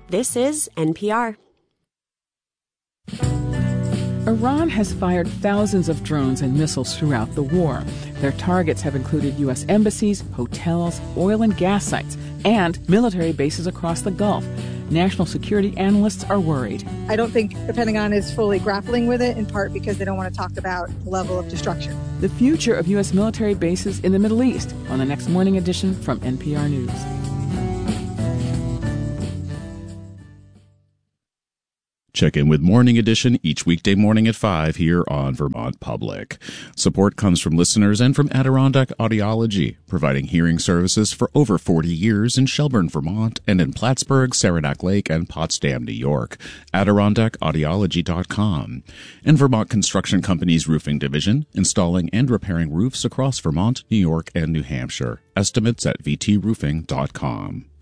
This is NPR. Iran has fired thousands of drones and missiles throughout the war. Their targets have included U.S. embassies, hotels, oil and gas sites, and military bases across the Gulf. National security analysts are worried. I don't think the Pentagon is fully grappling with it, in part because they don't want to talk about the level of destruction. The future of U.S. military bases in the Middle East on the next Morning Edition from NPR News. Check in with Morning Edition each weekday morning at 5 here on Vermont Public. Support comes from listeners and from Adirondack Audiology, providing hearing services for over 40 years in Shelburne, Vermont, and in Plattsburgh, Saranac Lake, and Potsdam, New York. AdirondackAudiology.com. And Vermont Construction Company's Roofing Division, installing and repairing roofs across Vermont, New York, and New Hampshire. Estimates at vtroofing.com.